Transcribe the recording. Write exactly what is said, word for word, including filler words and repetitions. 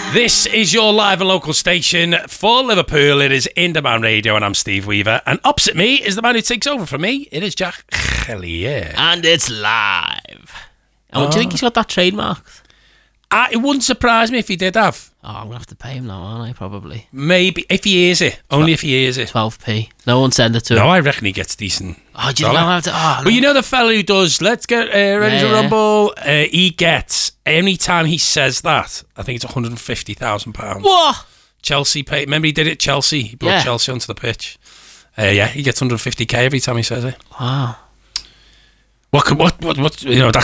This is your live and local station for Liverpool. It is In Demand Radio, and I'm Steve Weaver. And opposite me is the man who takes over from me. It is Jack Hellier. And it's live. And oh. Do you think he's got that trademarked? Uh, it wouldn't surprise me if he did have. Oh, I'm going to have to pay him now, aren't I? Probably. Maybe. If he hears it. Only if he hears it. twelve p. No one send it to him. No, I reckon he gets decent. Oh, do you know how to... Oh, well, you know the fella who does Let's Get uh, Ready Yeah, to yeah. Rumble? Uh, he gets, any time he says that, I think it's one hundred fifty thousand pounds. What? Chelsea pay. Remember he did it at Chelsea? He brought Yeah. Chelsea onto the pitch. Uh, yeah, he gets one hundred fifty k every time he says it. Wow. What, could, what, what, what, you know, that